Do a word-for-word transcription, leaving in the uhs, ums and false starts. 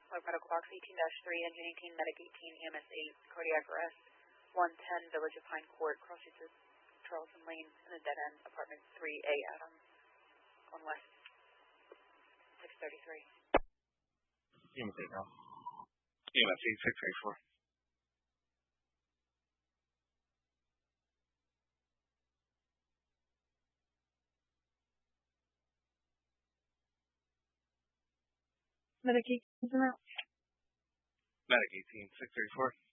Log medical box eighteen dash three, engine eighteen, medic eighteen, E M S eight, cardiac arrest, one ten, Village of Pine Court, cross streets of Charleston Lane, in the dead end, apartment three A, Adams, on west, six thirty-three. E M S eight now. E M S eight, six thirty-four. Medic eighteen, Medic eighteen, six thirty-four.